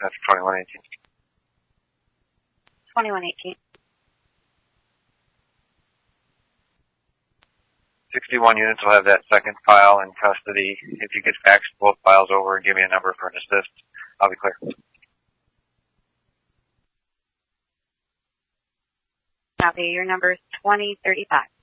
That's 2118. 2118. 61 units will have that second file in custody. If you could fax both files over and give me a number for an assist, I'll be clear. Copy. Your number is 2035.